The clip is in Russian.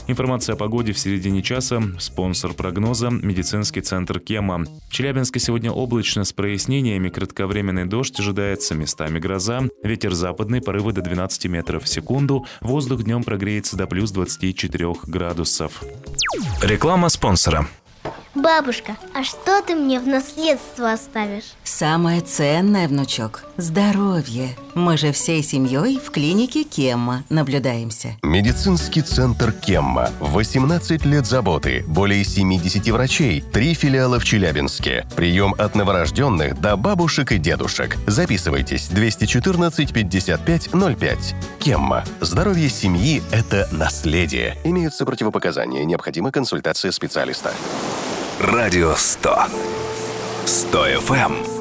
Информация о погоде в середине часа. Спонсор прогноза – медицинский центр Кемма. В Челябинске сегодня облачно с прояснениями. Кратковременный дождь ожидается, местами гроза. Ветер западный, порывы до 12 метров в секунду. Воздух днем прогреется до плюс 24 градусов. Реклама спонсора. Бабушка, а что ты мне в наследство оставишь? Самое ценное, внучок – здоровье. Мы же всей семьей в клинике Кемма наблюдаемся. Медицинский центр Кемма. 18 лет заботы, более 70 врачей, 3 филиала в Челябинске. Прием от новорожденных до бабушек и дедушек. Записывайтесь 214 55 05. Кемма. Здоровье семьи – это наследие. Имеются противопоказания, необходима консультация специалиста. Радио 100. 100 FM.